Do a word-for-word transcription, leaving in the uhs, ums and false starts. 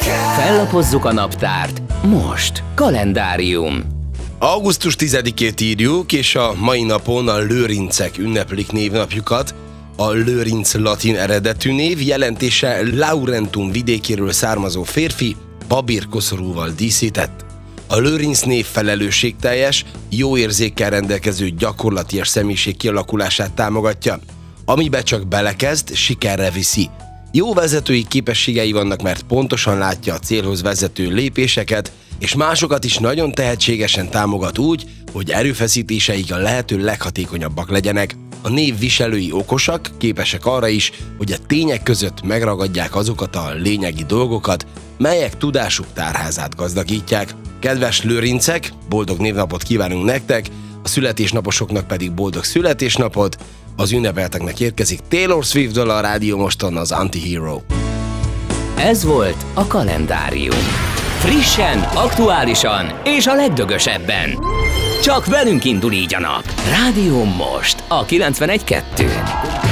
Fellapozzuk a naptárt. Most kalendárium. augusztus tizedikét írjuk, és a mai napon a lőrincek ünneplik névnapjukat. A lőrinc latin eredetű név, jelentése Laurentum vidékéről származó férfi, babérkoszorúval díszített. A lőrinc név felelősségteljes, jó érzékkel rendelkező gyakorlatias személyiség kialakulását támogatja. Amibe csak belekezd, sikerre viszi. Jó vezetői képességei vannak, mert pontosan látja a célhoz vezető lépéseket, és másokat is nagyon tehetségesen támogat úgy, hogy erőfeszítéseik a lehető leghatékonyabbak legyenek. A név viselői okosak, képesek arra is, hogy a tények között megragadják azokat a lényegi dolgokat, melyek tudásuk tárházát gazdagítják. Kedves lőrincek, boldog névnapot kívánunk nektek, a születésnaposoknak pedig boldog születésnapot, az ünnepelteknek érkezik Taylor Swift-dől a Rádió Moston az Antihero. Ez volt a kalendárium. Frissen, aktuálisan és a legdögösebben. Csak velünk indul így a nap. Rádió Most a kilencvenegy kettő.